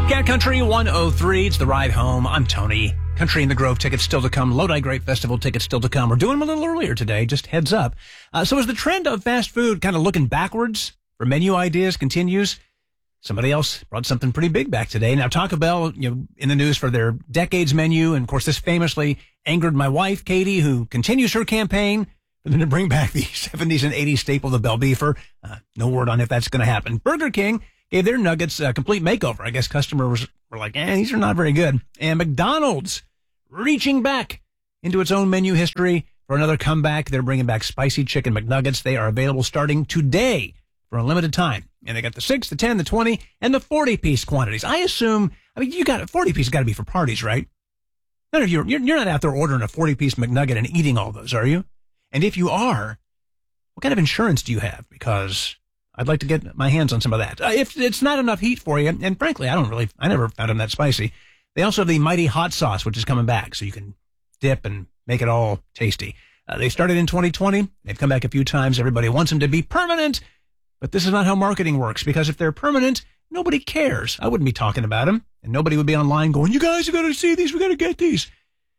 Cat Country 103, it's the ride home. I'm Tony. Country in the Grove tickets still to come. Lodi Grape Festival tickets still to come. We're doing them a little earlier today, just heads up. So as the trend of fast food kind of looking backwards for menu ideas continues, somebody else brought something pretty big back today. Now, Taco Bell, in the news for their decades menu, and of course, this famously angered my wife, Katie, who continues her campaign for them to bring back the 70s and 80s staple, the Bell Beefer. No word on if that's going to happen. Burger King gave their nuggets a complete makeover. I guess customers were like, these are not very good. And McDonald's reaching back into its own menu history for another comeback. They're bringing back spicy chicken McNuggets. They are available starting today for a limited time. And they got the 6, the 10, the 20, and the 40-piece quantities. I assume, you got a 40-piece got to be for parties, right? None of you're not out there ordering a 40-piece McNugget and eating all those, are you? And if you are, what kind of insurance do you have? Because I'd like to get my hands on some of that. If it's not enough heat for you, and frankly, I never found them that spicy. They also have the Mighty Hot Sauce, which is coming back, so you can dip and make it all tasty. They started in 2020. They've come back a few times. Everybody wants them to be permanent, but this is not how marketing works, because if they're permanent, nobody cares. I wouldn't be talking about them, and nobody would be online going, you guys have got to see these. We got to get these.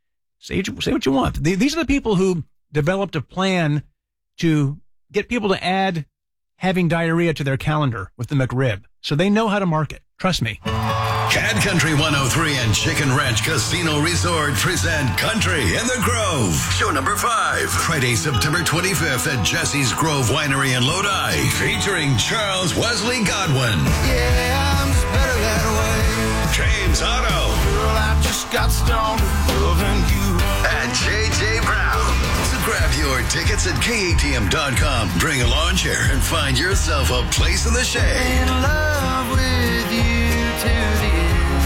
Say what you want. These are the people who developed a plan to get people to add having diarrhea to their calendar with the McRib. So they know how to market. Trust me. Cat Country 103 and Chicken Ranch Casino Resort present Country in the Grove. Show number 5. Friday, September 25th at Jesse's Grove Winery in Lodi. Featuring Charles Wesley Godwin. Yeah, I'm just better that way. James Otto. Girl, I just got stoned loving you. And J.J. Brown. So grab your tickets at KATM.com. Bring a lawn chair and find yourself a place in the shade. In love with you to the end.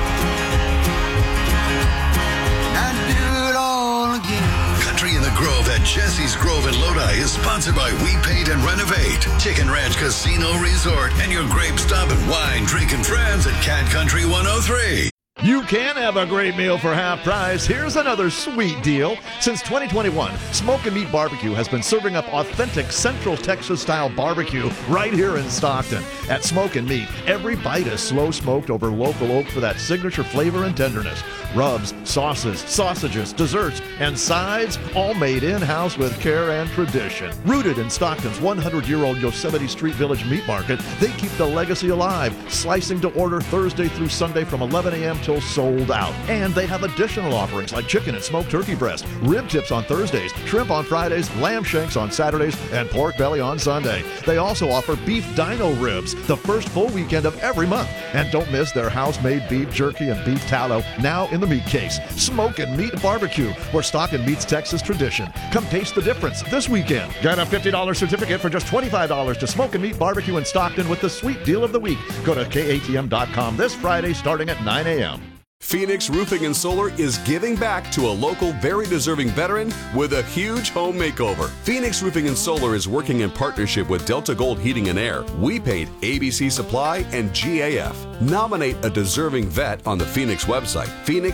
I'd do it all again. Country in the Grove at Jesse's Grove in Lodi is sponsored by We Paint and Renovate, Chicken Ranch Casino Resort, and your grape stop and wine drinking friends at Cat Country 103. You can have a great meal for half price. Here's another sweet deal. Since 2021, Smoke and Meat Barbecue has been serving up authentic Central Texas-style barbecue right here in Stockton. At Smoke and Meat, every bite is slow-smoked over local oak for that signature flavor and tenderness. Rubs, sauces, sausages, desserts, and sides, all made in-house with care and tradition. Rooted in Stockton's 100-year-old Yosemite Street Village Meat Market, they keep the legacy alive, slicing to order Thursday through Sunday from 11 a.m. till sold out. And they have additional offerings like chicken and smoked turkey breast, rib tips on Thursdays, shrimp on Fridays, lamb shanks on Saturdays, and pork belly on Sunday. They also offer beef dino ribs the first full weekend of every month. And don't miss their house-made beef jerky and beef tallow now in the meat case. Smoke and Meat Barbecue, where Stockton meets Texas tradition. Come taste the difference this weekend. Get a $50 certificate for just $25 to Smoke and Meat Barbecue in Stockton with the sweet deal of the week. Go to KATM.com this Friday starting at 9 a.m. Phoenix Roofing and Solar is giving back to a local, very deserving veteran with a huge home makeover. Phoenix Roofing and Solar is working in partnership with Delta Gold Heating and Air, We Paint, ABC Supply, and GAF. Nominate a deserving vet on the Phoenix website,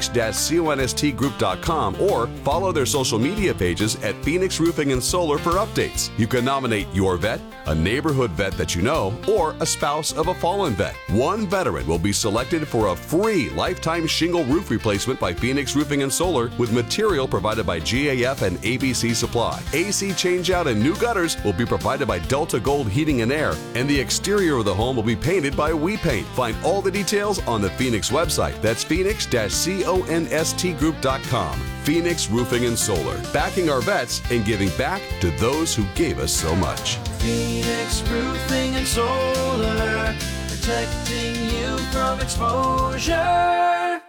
phoenix-constgroup.com, or follow their social media pages at Phoenix Roofing and Solar for updates. You can nominate your vet, a neighborhood vet that you know, or a spouse of a fallen vet. One veteran will be selected for a free lifetime shingle roof replacement by Phoenix Roofing and Solar with material provided by GAF and ABC Supply. AC changeout and new gutters will be provided by Delta Gold Heating and Air, and the exterior of the home will be painted by We Paint. Find all the details on the Phoenix website. That's phoenix-constgroup.com. Phoenix Roofing and Solar, backing our vets and giving back to those who gave us so much. Phoenix Roofing and Solar, protecting you from exposure.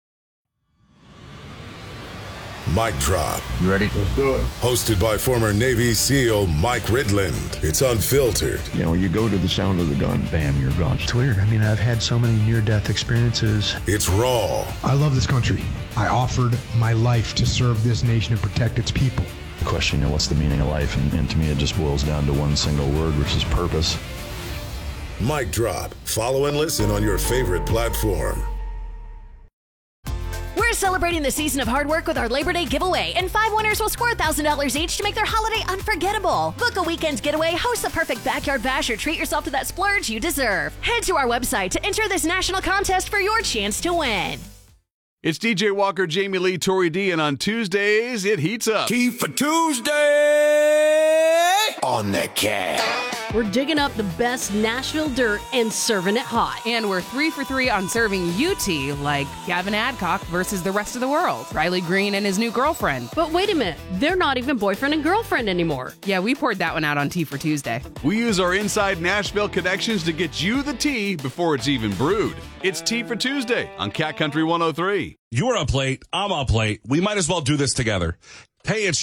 Mic Drop. You ready? Let's do it. Hosted by former Navy SEAL Mike Ridland. It's unfiltered. You know, you go to the sound of the gun, bam, you're gone. It's weird. I mean, I've had so many near-death experiences. It's raw. I love this country. I offered my life to serve this nation and protect its people. The question, what's the meaning of life? And to me, it just boils down to one single word, which is purpose. Mic Drop. Follow and listen on your favorite platform. We're celebrating the season of hard work with our Labor Day giveaway, and 5 winners will score $1,000 each to make their holiday unforgettable. Book a weekend getaway, host the perfect backyard bash, or treat yourself to that splurge you deserve. Head to our website to enter this national contest for your chance to win. It's DJ Walker, Jamie Lee, Tori D, and on Tuesdays, it heats up. Tea for Tuesday on the Cat. We're digging up the best Nashville dirt and serving it hot. And we're 3 for 3 on serving you tea, like Gavin Adcock versus the rest of the world, Riley Green and his new girlfriend. But wait a minute, they're not even boyfriend and girlfriend anymore. Yeah, we poured that one out on Tea for Tuesday. We use our inside Nashville connections to get you the tea before it's even brewed. It's Tea for Tuesday on Cat Country 103. You're a plate, I'm a plate. We might as well do this together. Hey, it's